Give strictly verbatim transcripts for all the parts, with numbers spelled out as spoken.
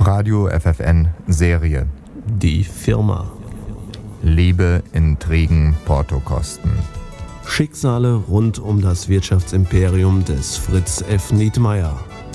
Radio F F N Serie. Die Firma. Liebe, Intrigen, Portokosten. Schicksale rund um das Wirtschaftsimperium des Fritz F. Nietmeyer.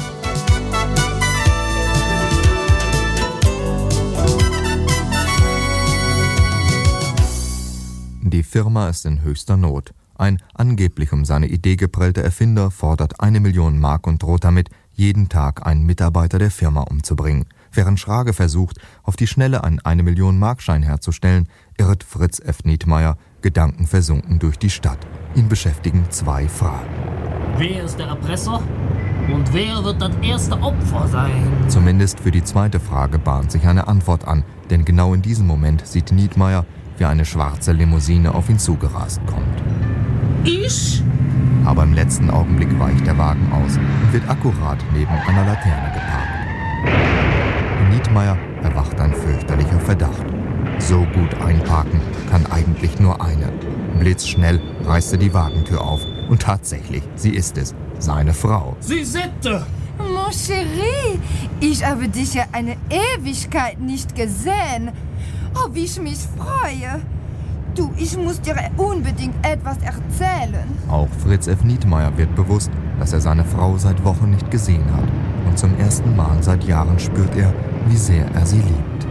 Die Firma ist in höchster Not. Ein angeblich um seine Idee geprellter Erfinder fordert eine Million Mark und droht damit, jeden Tag einen Mitarbeiter der Firma umzubringen. Während Schrage versucht, auf die Schnelle einen eine Million Markschein herzustellen, irrt Fritz F. Nietmeyer gedankenversunken durch die Stadt. Ihn beschäftigen zwei Fragen. Wer ist der Erpresser? Und wer wird das erste Opfer sein? Zumindest für die zweite Frage bahnt sich eine Antwort an, denn genau in diesem Moment sieht Nietmeyer, wie eine schwarze Limousine auf ihn zugerast kommt. Ich? Aber im letzten Augenblick weicht der Wagen aus und wird akkurat neben einer Laterne geparkt. In Nietmeyer erwacht ein fürchterlicher Verdacht. So gut einparken kann eigentlich nur eine. Blitzschnell reißt er die Wagentür auf und tatsächlich, sie ist es, seine Frau. Suzette! Mon chéri, ich habe dich ja eine Ewigkeit nicht gesehen. Oh, wie ich mich freue. Du, ich muss dir unbedingt etwas erzählen. Auch Fritz F. Nietmeyer wird bewusst, dass er seine Frau seit Wochen nicht gesehen hat. Und zum ersten Mal seit Jahren spürt er, wie sehr er sie liebt.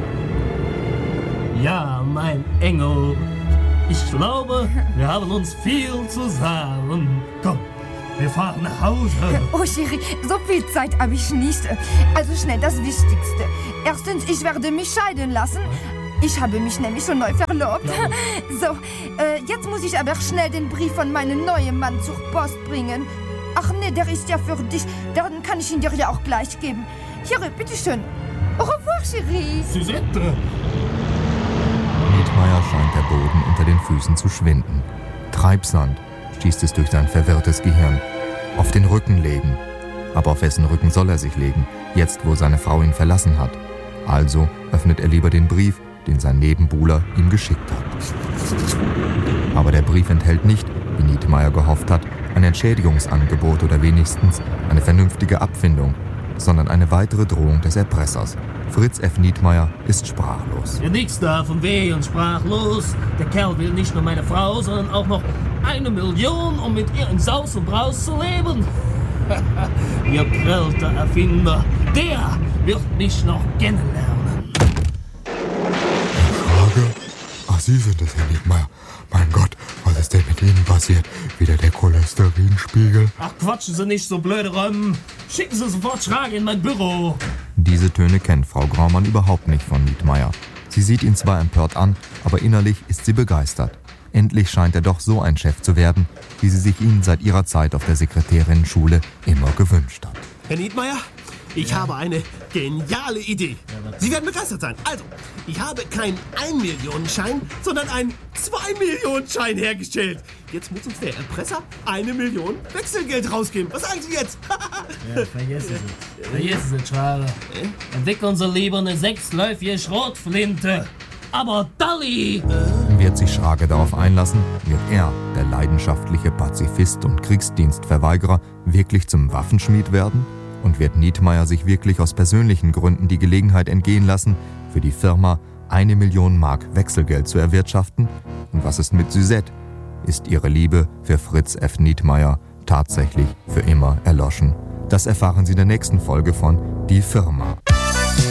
Ja, mein Engel. Ich glaube, wir haben uns viel zu sagen. Komm, wir fahren nach Hause. Oh, Chéri, so viel Zeit habe ich nicht. Also schnell das Wichtigste. Erstens, ich werde mich scheiden lassen. Ich habe mich nämlich schon neu verlobt. Ja. So, äh, jetzt muss ich aber schnell den Brief von meinem neuen Mann zur Post bringen. Ach nee, der ist ja für dich. Dann kann ich ihn dir ja auch gleich geben. Hier, bitteschön. Au revoir, Chérie. Suzette. Nietmeyer scheint der Boden unter den Füßen zu schwinden. Treibsand schießt es durch sein verwirrtes Gehirn. Auf den Rücken legen. Aber auf wessen Rücken soll er sich legen, jetzt wo seine Frau ihn verlassen hat? Also öffnet er lieber den Brief, den sein Nebenbuhler ihm geschickt hat. Aber der Brief enthält nicht, wie Nietmeyer gehofft hat, ein Entschädigungsangebot oder wenigstens eine vernünftige Abfindung, sondern eine weitere Drohung des Erpressers. Fritz F. Nietmeyer ist sprachlos. Ja, nix da von weh und sprachlos. Der Kerl will nicht nur meine Frau, sondern auch noch eine Million, um mit ihr in Saus und Braus zu leben. Ihr prellter Erfinder, der wird mich noch kennenlernen. Ach, Sie sind es, Herr Nietmeyer. Mein Gott, was ist denn mit Ihnen passiert? Wieder der Cholesterinspiegel? Ach, quatschen Sie nicht so blöde rum. Schicken Sie sofort Schrage in mein Büro. Diese Töne kennt Frau Graumann überhaupt nicht von Nietmeyer. Sie sieht ihn zwar empört an, aber innerlich ist sie begeistert. Endlich scheint er doch so ein Chef zu werden, wie sie sich ihn seit ihrer Zeit auf der Sekretärinnenschule immer gewünscht hat. Herr Nietmeyer, ich ja. habe eine geniale Idee. Ja, Sie werden begeistert sein. Also, ich habe keinen ein-Millionen-Schein, sondern einen zwei-Millionen-Schein hergestellt. Jetzt muss uns der Erpresser eine Million Wechselgeld rausgeben. Was sagen Sie jetzt? Ja, vergessen Sie. Vergessen Sie, Schrage. Äh? Entwickeln Sie lieber eine sechsläufige Schrotflinte. Aber Dalli! Wird sich Schrage darauf einlassen, wird er, der leidenschaftliche Pazifist und Kriegsdienstverweigerer, wirklich zum Waffenschmied werden? Und wird Nietmeyer sich wirklich aus persönlichen Gründen die Gelegenheit entgehen lassen, für die Firma eine Million Mark Wechselgeld zu erwirtschaften? Und was ist mit Suzette? Ist ihre Liebe für Fritz F. Nietmeyer tatsächlich für immer erloschen? Das erfahren Sie in der nächsten Folge von Die Firma.